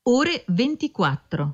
ore 24.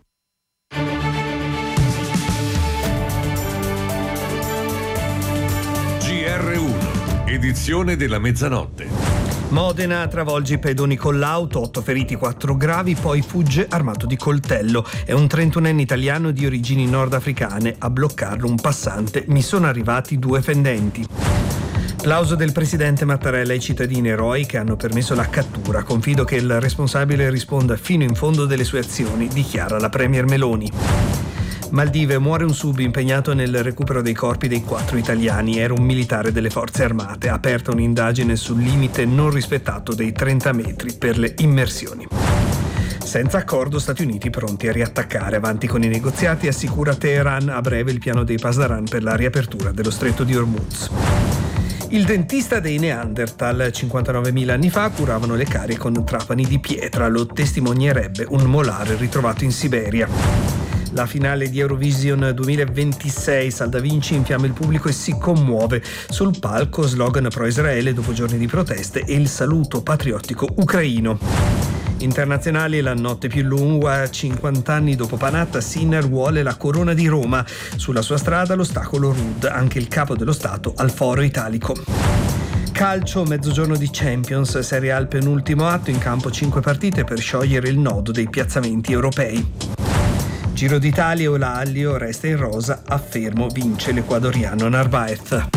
GR1, edizione della mezzanotte. Modena travolge i pedoni con l'auto, 8 feriti, 4 gravi, poi fugge armato di coltello. È un 31enne italiano di origini nordafricane. A bloccarlo un passante. Mi sono arrivati 2 fendenti. Plauso del presidente Mattarella ai cittadini eroi che hanno permesso la cattura. Confido che il responsabile risponda fino in fondo delle sue azioni, dichiara la premier Meloni. Maldive, muore un sub impegnato nel recupero dei corpi dei 4 italiani. Era un militare delle forze armate. Aperta un'indagine sul limite non rispettato dei 30 metri per le immersioni. Senza accordo, Stati Uniti pronti a riattaccare. Avanti con i negoziati, assicura Teheran a breve il piano dei Pasdaran per la riapertura dello stretto di Hormuz. Il dentista dei Neanderthal, 59.000 anni fa, curavano le carie con trapani di pietra. Lo testimonierebbe un molare ritrovato in Siberia. La finale di Eurovision 2026, Salda Vinci infiamma il pubblico e si commuove. Sul palco slogan pro-Israele dopo giorni di proteste e il saluto patriottico ucraino. Internazionali, la notte più lunga, 50 anni dopo Panatta, Sinner vuole la corona di Roma. Sulla sua strada l'ostacolo Rudd, anche il capo dello Stato al Foro Italico. Calcio, mezzogiorno di Champions, Serie A al penultimo atto, in campo 5 partite per sciogliere il nodo dei piazzamenti europei. Giro d'Italia, Olallio resta in rosa, a fermo vince l'ecuadoriano Narvaez.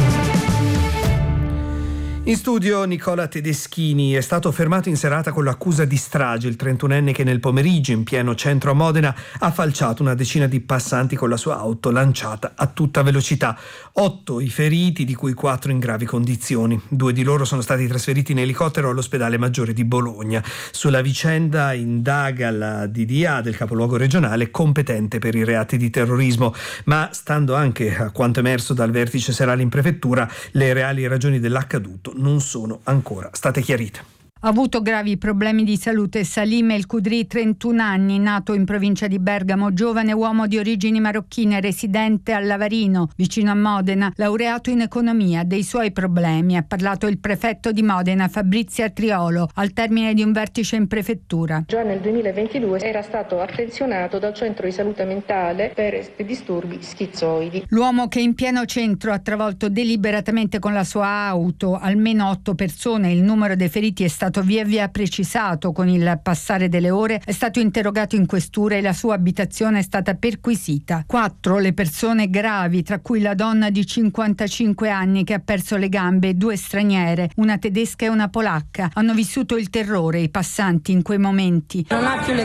In studio Nicola Tedeschini. È stato fermato in serata con l'accusa di strage il 31enne che nel pomeriggio in pieno centro a Modena ha falciato una decina di passanti con la sua auto lanciata a tutta velocità. 8 i feriti, di cui 4 in gravi condizioni. 2 di loro sono stati trasferiti in elicottero all'ospedale maggiore di Bologna. Sulla vicenda indaga la DDA del capoluogo regionale competente per i reati di terrorismo, ma stando anche a quanto emerso dal vertice serale in prefettura, le reali ragioni dell'accaduto non sono ancora state chiarite. Ha avuto gravi problemi di salute Salim El Kudri, 31 anni, nato in provincia di Bergamo, giovane uomo di origini marocchine, residente a Lavarino, vicino a Modena, laureato in economia. Dei suoi problemi ha parlato il prefetto di Modena, Fabrizia Triolo, al termine di un vertice in prefettura. Già nel 2022 era stato attenzionato dal centro di salute mentale per disturbi schizoidi. L'uomo che in pieno centro ha travolto deliberatamente con la sua auto almeno 8 persone, il numero dei feriti è stato via via precisato con il passare delle ore, è stato interrogato in questura e la sua abitazione è stata perquisita. 4 le persone gravi, tra cui la donna di 55 anni che ha perso le gambe e 2 straniere, una tedesca e una polacca. Hanno vissuto il terrore i passanti in quei momenti. Non ha più le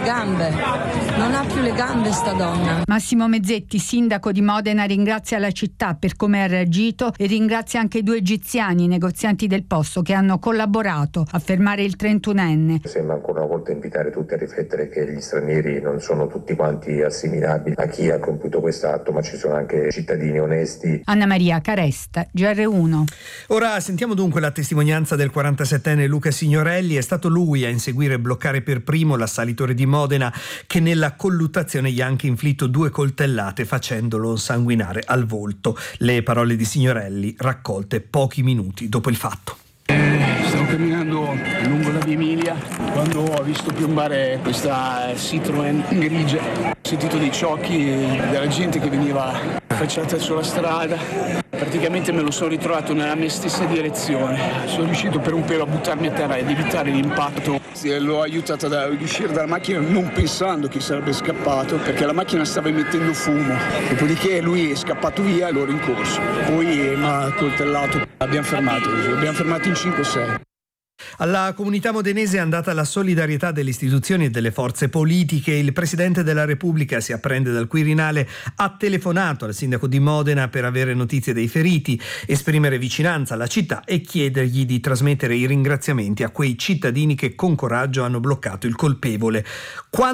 gambe sta donna. Massimo Mezzetti, sindaco di Modena, ringrazia la città per come ha reagito e ringrazia anche i 2 egiziani, negozianti del posto, che hanno collaborato a fermare il 31enne. Sembra ancora una volta invitare tutti a riflettere che gli stranieri non sono tutti quanti assimilabili a chi ha compiuto quest'atto, ma ci sono anche cittadini onesti. Anna Maria Caresta, GR1. Ora sentiamo dunque la testimonianza del 47enne Luca Signorelli. È stato lui a inseguire e bloccare per primo l'assalitore di Modena, che nella colluttazione gli ha anche inflitto 2 coltellate facendolo sanguinare al volto. Le parole di Signorelli raccolte pochi minuti dopo il fatto. Stavo camminando lungo la via Emilia quando ho visto piombare questa Citroen grigia. Ho sentito dei ciocchi della gente che veniva affacciata sulla strada. Praticamente me lo sono ritrovato nella mia stessa direzione. Sono riuscito per un pelo a buttarmi a terra ed evitare l'impatto. L'ho aiutato ad uscire dalla macchina non pensando che sarebbe scappato, perché la macchina stava emettendo fumo. Dopodiché lui è scappato via e l'ho rincorso. Poi mi ha coltellato. L'abbiamo fermato in 5-6. Alla comunità modenese è andata la solidarietà delle istituzioni e delle forze politiche. Il Presidente della Repubblica, si apprende dal Quirinale, ha telefonato al sindaco di Modena per avere notizie dei feriti, esprimere vicinanza alla città e chiedergli di trasmettere i ringraziamenti a quei cittadini che con coraggio hanno bloccato il colpevole.